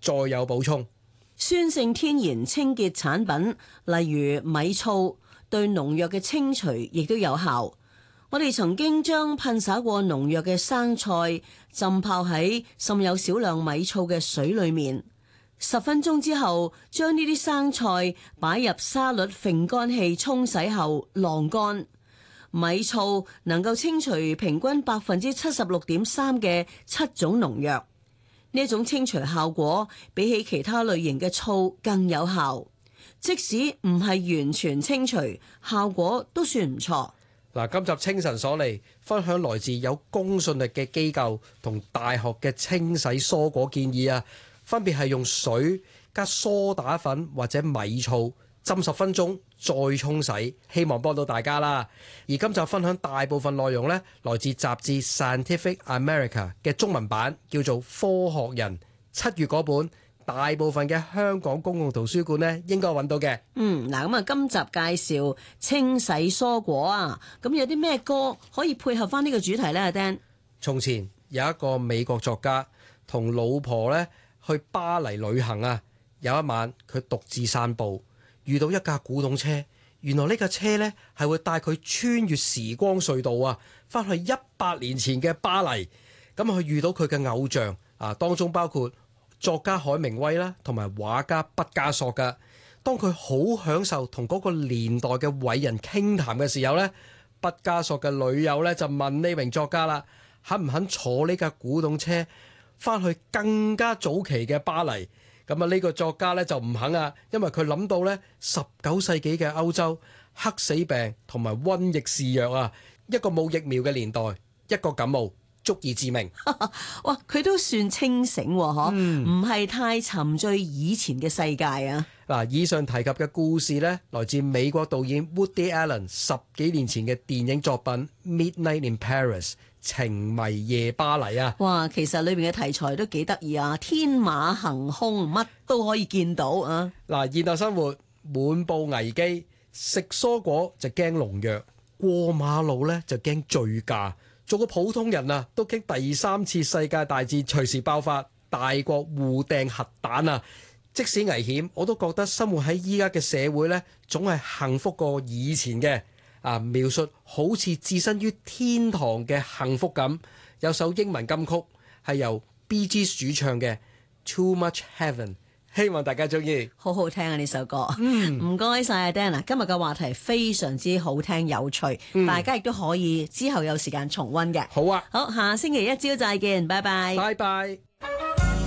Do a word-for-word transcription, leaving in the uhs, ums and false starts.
再有補充。 酸性天然清潔產品，例如米醋，對農藥嘅清除亦都有效。我哋曾經將噴灑過農藥嘅生菜浸泡喺滲有少量米醋嘅水裏面，十分鐘之後，將呢啲生菜擺入沙律揈乾器沖洗後晾乾。米醋能夠清除平均百分之七十六點三嘅七種農藥，呢種清除效果比起其他類型嘅醋更有效。即使唔係完全清除，效果都算唔錯。 嗱，今集清晨所嚟分享來自有公信力嘅機構同大學嘅清洗蔬果建議啊，分別係用水加梳打粉或者米醋浸十分鐘再沖洗，希望幫到大家啦。而今集分享大部分內容呢，來自雜誌 Scientific America 嘅中文版，叫做《科學人》，七月嗰本。大部分嘅香港公共圖書館呢應該揾到嘅。 嗯，嗱咁啊，今集介紹清洗蔬果啊，咁有啲咩歌可以配合翻呢個主題呢？阿 Dan， 從前有一個美國作家同老婆呢去巴黎旅行啊，有一晚佢獨自散步，遇到一架古董車，原來呢架車呢係會帶佢穿越時光隧道啊，翻去一百年前嘅巴黎。咁佢遇到佢嘅偶像啊，當中包括作家海明威啦，同埋畫家畢加索噶。當佢好享受同嗰個年代嘅偉人傾談嘅時候呢，畢加索嘅女友呢就問呢名作家啦，肯唔肯坐呢架古董車翻去更加早期嘅巴黎？咁啊呢個作家呢就唔肯啊，因為佢諗到呢十九世紀嘅歐洲黑死病同埋瘟疫肆虐啊，一個冇疫苗嘅年代，一個感冒足以致命。 哇！佢都算清醒喎，唔係、嗯、太沉醉以前嘅世界啊。 嗱，以上提及嘅故事呢，來自美國導演 Woody Allen 十幾年前嘅電影作品《Midnight in Paris》情迷夜巴黎啊。 哇！其實裏面嘅題材都幾得意啊，天馬行空，乜都可以見到啊。 嗱，現代生活滿布危機，食蔬果就驚農藥，過馬路呢就驚醉駕。做個普通人啊，都驚第三次世界大戰隨時爆發，大國互掟核彈啊！即使危險，我都覺得生活喺依家嘅社會呢，總係幸福過以前嘅。啊，描述好似置身於天堂嘅幸福感。有首英文金曲係由 Bee Gees 主唱嘅《Too Much Heaven》。希望大家中意， 好好聽啊！呢首歌，唔該晒阿 Dan 啊，今日嘅話題非常之好聽有趣，嗯、大家亦都可以之後有時間重溫嘅。 好啊， 好，下星期一朝再見，拜拜， 拜拜。